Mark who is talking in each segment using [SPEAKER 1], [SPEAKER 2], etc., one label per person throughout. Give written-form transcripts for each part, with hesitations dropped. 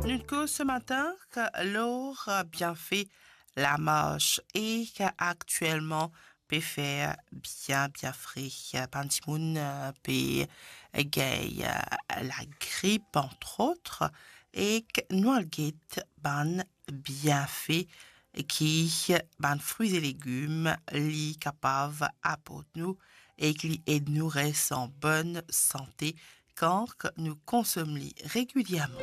[SPEAKER 1] Nunco ce matin que l'or a bien fait la marche et qu'actuellement peut faire bien frais. Pantimoun peut gay la grippe entre autres et que Noirgate ban bien fait qui ban fruits et légumes li capable apporter nous et qui aide nous rester en bonne santé quand nous consommons régulièrement.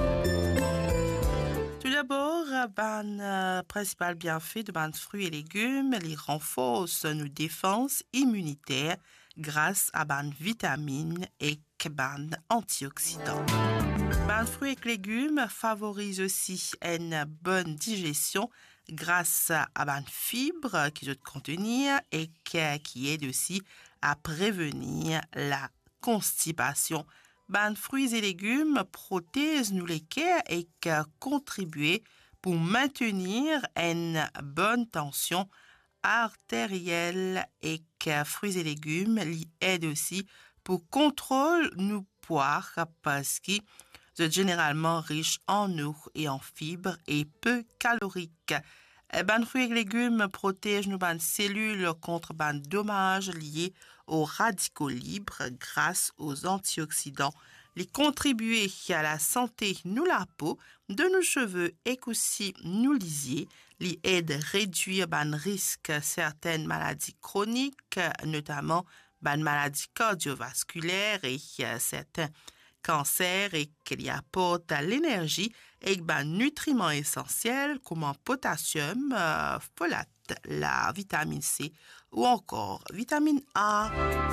[SPEAKER 1] Tout d'abord, principal bienfait de ban fruits et légumes, les renforcent nos défenses immunitaires grâce à ban vitamines et ban antioxydants. Ban fruits et légumes favorisent aussi une bonne digestion grâce à ban fibres qui doivent contenir et qui aident aussi à prévenir la constipation. Ban fruits et légumes protègent nous les cœurs et contribuent pour maintenir une bonne tension artérielle et fruits et légumes li aident aussi pour contrôler nos poids parce qu'ils sont généralement riches en eau et en fibres et peu caloriques. Ban fruits et légumes protègent nos ban cellules contre ban dommages liés aux radicaux libres grâce aux antioxydants. Les contribuer à la santé nous la peau, de nos cheveux et aussi nous lisier, les aide à réduire ban risque certaines maladies chroniques, notamment ban maladies cardiovasculaires et certains cancer et qu'il apporte l'énergie et ben nutriments essentiels comme en potassium, folate, la vitamine C ou encore vitamine A.